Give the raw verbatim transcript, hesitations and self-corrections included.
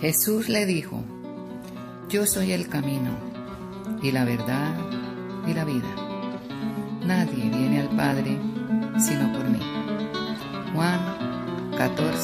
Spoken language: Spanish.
Jesús le dijo: yo soy el camino, y la verdad, y la vida. Nadie viene al Padre sino por mí. Juan catorce.